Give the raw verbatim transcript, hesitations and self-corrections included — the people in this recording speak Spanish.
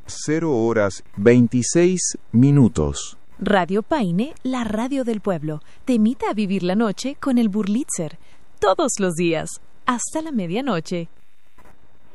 cero horas veintiséis minutos. Radio Paine, la radio del pueblo, te invita a vivir la noche con el Burlitzer. Todos los días, hasta la medianoche.